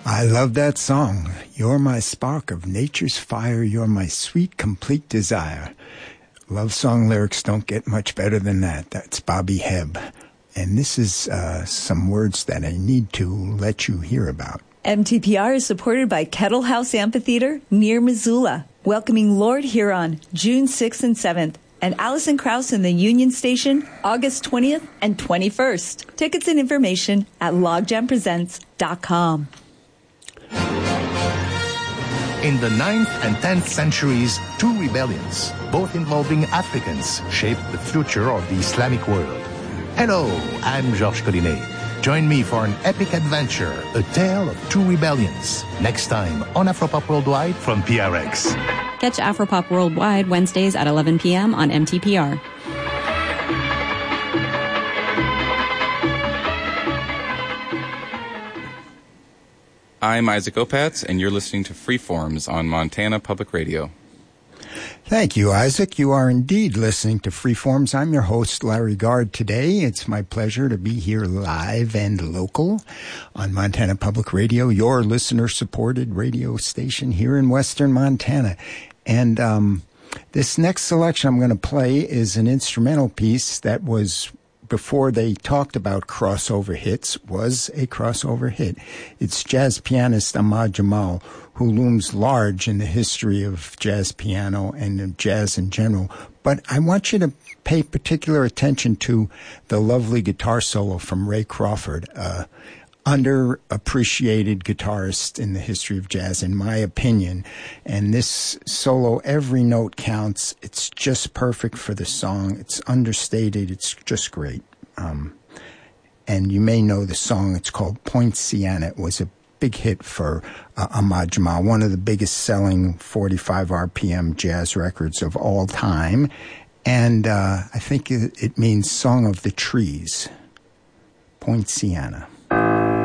I love that song. You're my spark of nature's fire. You're my sweet, complete desire. Love song lyrics don't get much better than that. That's Bobby Hebb. And this is some words that I need to let you hear about. MTPR is supported by Kettle House Amphitheater near Missoula, welcoming Lord Huron June 6th and 7th, and Alison Krauss in the Union Station August 20th and 21st. Tickets and information at logjampresents.com. In the 9th and 10th centuries, two rebellions, both involving Africans, shaped the future of the Islamic world. Hello, I'm Georges Collinet. Join me for an epic adventure, a tale of two rebellions. Next time on Afropop Worldwide from PRX. Catch Afropop Worldwide Wednesdays at 11 p.m. on MTPR. I'm Isaac Opatz, and you're listening to Freeforms on Montana Public Radio. Thank you, Isaac. You are indeed listening to Freeforms. I'm your host, Larry Gard. Today, it's my pleasure to be here live and local on Montana Public Radio, your listener-supported radio station here in western Montana. And this next selection I'm going to play is an instrumental piece that was, before they talked about crossover hits, was a crossover hit. It's jazz pianist Ahmad Jamal, who looms large in the history of jazz piano and of jazz in general. But I want you to pay particular attention to the lovely guitar solo from Ray Crawford, underappreciated guitarist in the history of jazz, in my opinion. And this solo, every note counts. It's just perfect for the song. It's understated. It's just great. And you may know the song. It's called Poinciana. It was a big hit for Ahmad Jamal, one of the biggest selling 45 RPM jazz records of all time. And I think it means Song of the Trees. Poinciana.